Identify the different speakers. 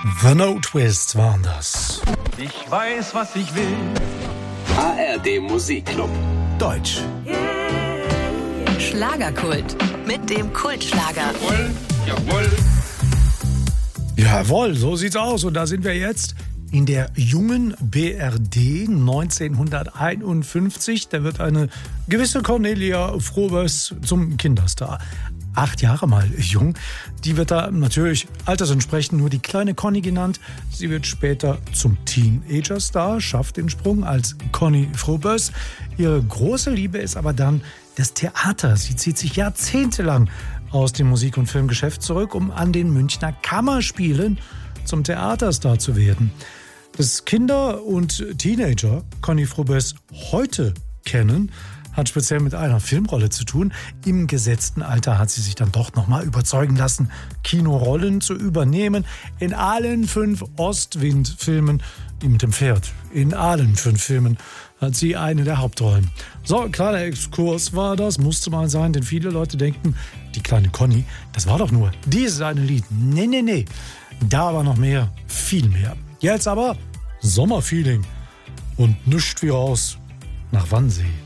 Speaker 1: The No Twists waren das.
Speaker 2: Ich weiß, was ich will.
Speaker 3: ARD Musikclub.
Speaker 1: Deutsch.
Speaker 4: Schlagerkult mit dem Kultschlager.
Speaker 2: Jawohl.
Speaker 1: Jawohl, so sieht's aus. Und da sind wir jetzt in der jungen BRD 1951. Da wird eine gewisse Cornelia Froboess zum Kinderstar. 8 Jahre mal jung. Die wird da natürlich altersentsprechend nur die kleine Conny genannt. Sie wird später zum Teenager-Star, schafft den Sprung als Conny Froboess. Ihre große Liebe ist aber dann das Theater. Sie zieht sich jahrzehntelang aus dem Musik- und Filmgeschäft zurück, um an den Münchner Kammerspielen zum Theaterstar zu werden. Dass Kinder und Teenager Conny Froboess heute kennen, hat speziell mit einer Filmrolle zu tun. Im gesetzten Alter hat sie sich dann doch nochmal überzeugen lassen, Kinorollen zu übernehmen. In allen 5 Ostwind-Filmen, wie mit dem Pferd, in allen 5 Filmen hat sie eine der Hauptrollen. So, kleiner Exkurs war das, musste mal sein, denn viele Leute denken, die kleine Conny, das war doch nur dieses eine Lied. Nee. Da war noch mehr, viel mehr. Jetzt aber Sommerfeeling und nischt wie raus nach Wannsee.